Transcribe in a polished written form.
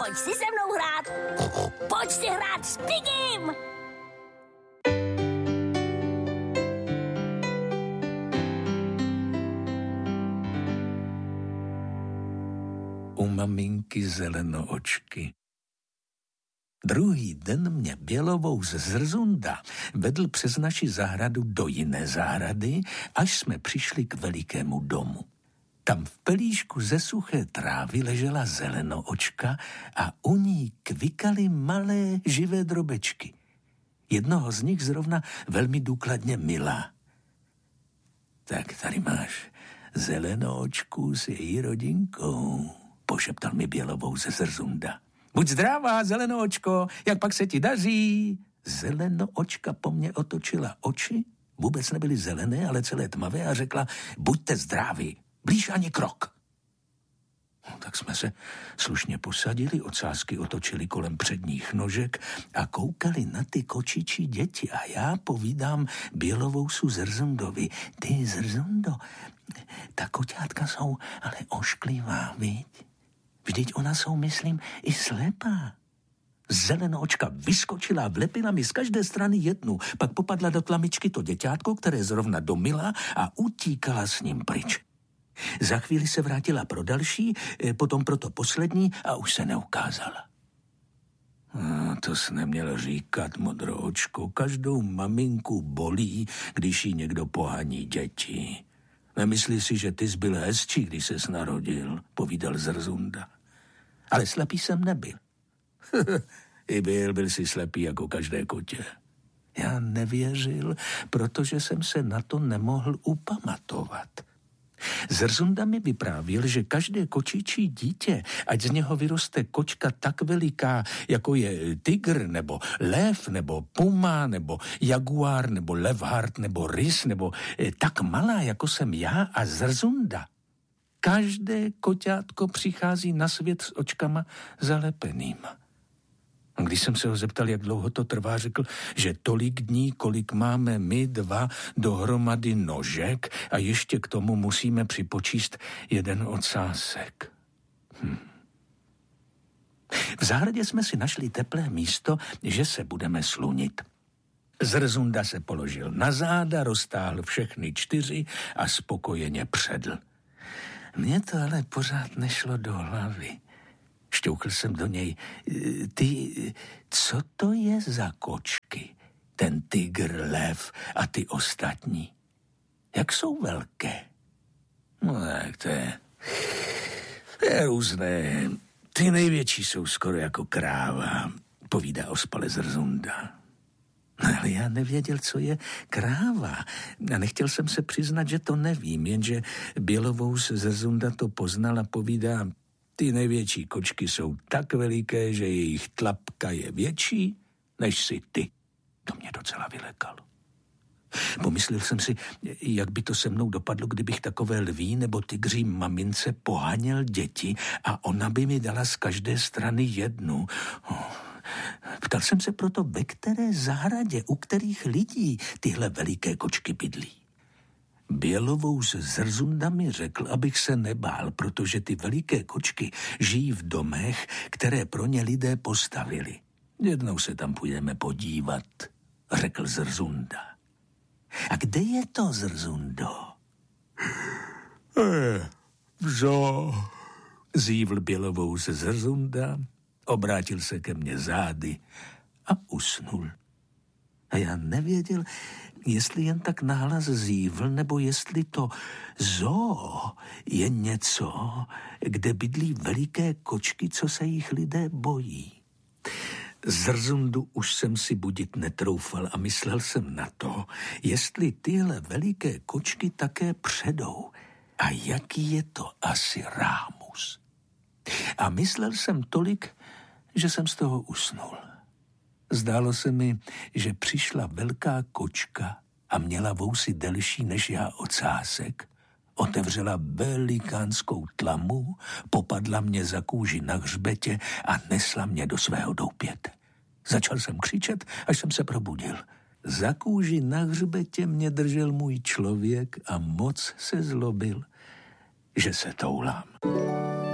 pojď si se mnou hrát. Pojď si hrát s Pigim. U maminky Zelenoočky. Druhý den mě bělovous Zrzunda vedl přes naši zahradu do jiné zahrady, až jsme přišli k velikému domu. Tam v pelíšku ze suché trávy ležela Zelenoočka a u ní kvikaly malé živé drobečky. Jednoho z nich zrovna velmi důkladně milá. Tak tady máš Zelenoočku s její rodinkou, pošeptal mi bělovous Zrzunda. Buď zdravá, Zelenoočko, jak pak se ti daří? Zelenoočka po mně otočila oči, vůbec nebyly zelené, ale celé tmavé a řekla, buďte zdraví, blíž ani krok. No, tak jsme se slušně posadili, ocásky otočili kolem předních nožek a koukali na ty kočičí děti a já povídám bělovousu Zrzundovi. Ty, Zrzundo, ta koťátka jsou ale ošklivá, viď? Vždyť ona jsou, myslím, i slepá. Zelenoočka vyskočila a vlepila mi z každé strany jednu, pak popadla do tlamičky to děťátko, které zrovna domila a utíkala s ním pryč. Za chvíli se vrátila pro další, potom pro to poslední a už se neukázala. To jsi neměl říkat, modroočko, každou maminku bolí, když jí někdo pohaní děti. Nemyslí si, že ty jsi byl hezčí, když ses narodil, povídal Zrzunda. Ale slepý jsem nebyl. I byl jsi slepý jako každé kotě. Já nevěřil, protože jsem se na to nemohl upamatovat. Zrzunda mi vyprávěl, že každé kočičí dítě, ať z něho vyroste kočka tak veliká, jako je tygr, nebo lev, nebo puma, nebo jaguár, nebo levhart, nebo rys, nebo tak malá, jako jsem já a Zrzunda. Každé koťátko přichází na svět s očkama zalepenýma. A když jsem se ho zeptal, jak dlouho to trvá, řekl, že tolik dní, kolik máme my dva dohromady nožek a ještě k tomu musíme připočíst jeden ocásek. V zahradě jsme si našli teplé místo, že se budeme slunit. Zrzunda se položil na záda, roztáhl všechny 4 a spokojeně předl. Mně to ale pořád nešlo do hlavy. Šťouchl jsem do něj. Ty, co to je za kočky? Ten tygr, lev a ty ostatní. Jak jsou velké? No tak to je různé. Ty největší jsou skoro jako kráva, povídá ospale Zrzunda. No, ale já nevěděl, co je kráva a nechtěl jsem se přiznat, že to nevím, jenže bělovous Zrzunda to poznal a povídá, ty největší kočky jsou tak veliké, že jejich tlapka je větší, než si ty. To mě docela vylekalo. Pomyslel jsem si, jak by to se mnou dopadlo, kdybych takové lví nebo tygří mamince poháněl děti a ona by mi dala z každé strany jednu. Ptal jsem se proto, ve které zahradě, u kterých lidí tyhle veliké kočky bydlí. Bělovous Zrzunda mi řekl, abych se nebál, protože ty veliké kočky žijí v domech, které pro ně lidé postavili. Jednou se tam půjdeme podívat, řekl Zrzunda. A kde je to, Zrzundo? V zoo, zívl bělovous Zrzunda, obrátil se ke mně zády a usnul. A já nevěděl, jestli jen tak nahlas zívl, nebo jestli to zoo je něco, kde bydlí veliké kočky, co se jich lidé bojí. Zrzundu už jsem si budit netroufal a myslel jsem na to, jestli tyhle veliké kočky také předou a jaký je to asi rámus. A myslel jsem tolik, že jsem z toho usnul. Zdálo se mi, že přišla velká kočka a měla vousy delší než já ocásek. Otevřela velikánskou tlamu, popadla mě za kůži na hřbetě a nesla mě do svého doupěte. Začal jsem křičet, až jsem se probudil. Za kůži na hřbetě mě držel můj člověk a moc se zlobil, že se toulám.